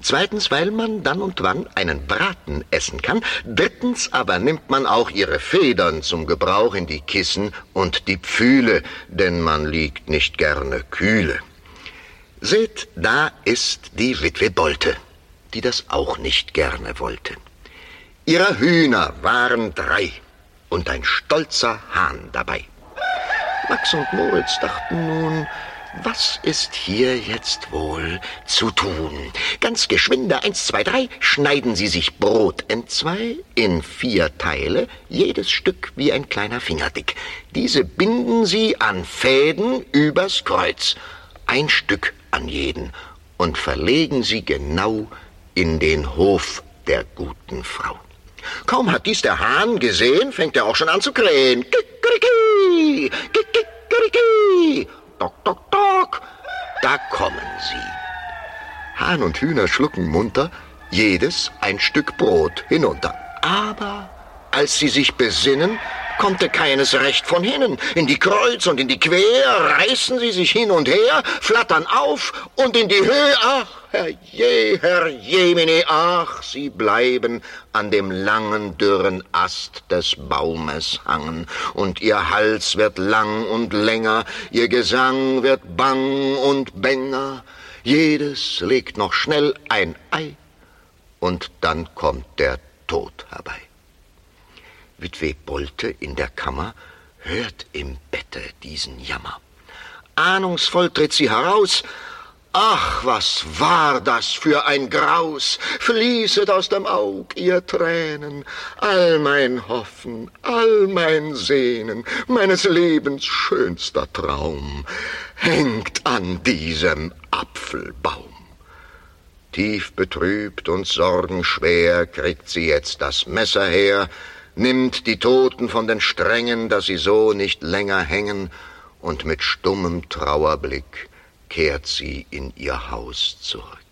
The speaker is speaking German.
Zweitens, weil man dann und wann einen Braten essen kann. Drittens aber nimmt man auch ihre Federn zum Gebrauch in die Kissen und die Pfühle, denn man liegt nicht gerne kühle. Seht, da ist die Witwe Bolte, die das auch nicht gerne wollte. Ihrer Hühner waren 3 und ein stolzer Hahn dabei. Max und Moritz dachten nun, was ist hier jetzt wohl zu tun? Ganz geschwinde, 1, 2, 3, schneiden sie sich Brot entzwei in 4 Teile, jedes Stück wie ein kleiner Finger dick. Diese binden sie an Fäden übers Kreuz, ein Stück an jeden, und verlegen sie genau in den Hof der guten Frau. Kaum hat dies der Hahn gesehen, fängt er auch schon an zu krähen. Kikeriki, kikeriki, dok, dok, dok. Da kommen sie. Hahn und Hühner schlucken munter, jedes ein Stück Brot hinunter. Aber als sie sich besinnen, kommt keines recht von hinnen. In die Kreuz und in die Quer reißen sie sich hin und her, flattern auf und in die Höhe. Ach, Herr Jemine, ach, sie bleiben an dem langen, dürren Ast des Baumes hangen. Und ihr Hals wird lang und länger, ihr Gesang wird bang und bänger. Jedes legt noch schnell ein Ei, und dann kommt der Tod herbei. Witwe Bolte in der Kammer hört im Bette diesen Jammer. Ahnungsvoll tritt sie heraus. Ach, was war das für ein Graus! Fließet aus dem Aug, ihr Tränen, all mein Hoffen, all mein Sehnen, meines Lebens schönster Traum, hängt an diesem Apfelbaum. Tief betrübt und sorgenschwer kriegt sie jetzt das Messer her, nimmt die Toten von den Strängen, dass sie so nicht länger hängen, und mit stummem Trauerblick kehrt sie in ihr Haus zurück.